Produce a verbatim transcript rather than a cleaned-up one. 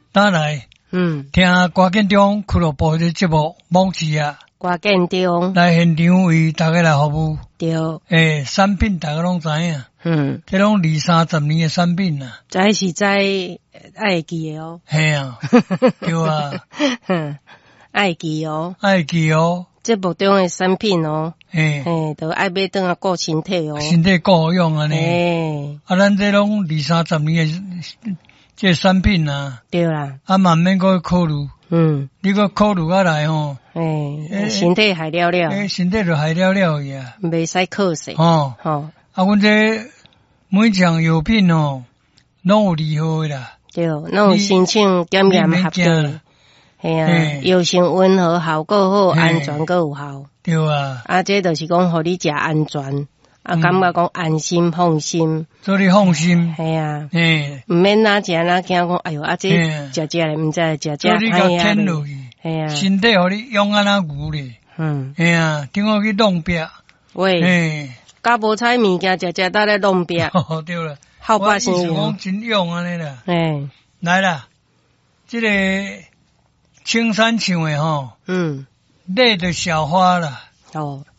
打来， 嗯， 听瓜建中俱乐部的节目，网市啊， 瓜建中来现场为大家来服务。 对， 诶，产品大家拢知影， 嗯， 这拢二三十年的产品啊。 这是在爱记的哦。 系啊，对啊， 爱记哦， 爱记哦。 节目中的产品哦， 嘿， 嘿，都爱买转啊顾身体哦。 身体够好用安尼。 嘿， 啊，咱这拢二三十年的这产品啊， 对啦， 啊，慢慢个考虑， 嗯， 你个考虑下来吼， 嘿，身体害了了， 诶，身体就害了了去啊。 袂使靠势。 吼， 吼， 啊，阮这每项药品哦，拢有利好的啦。 对，拢有申请检验合格。系啊，药性温和，效果好，安全阁有效。 对啊， 啊，这就是讲，互你食安全，啊，感觉讲安心放心。 做你放心。 系啊， 嘿， 毋免哪食哪惊讲，哎哟，啊，这食食咧，毋知食食做你甲歹添啊落去， 系啊， 身体互你用安那牛咧。 嗯， 嘿啊，顶我去弄壁。 喂， 嘿， 甲无彩物件食食，倒咧弄壁。 哦，对了， 好百姓用。我讲真用安尼啦。 嘿， 来啦，这个青山唱的吼， 嗯， 累的小花啦。 哦，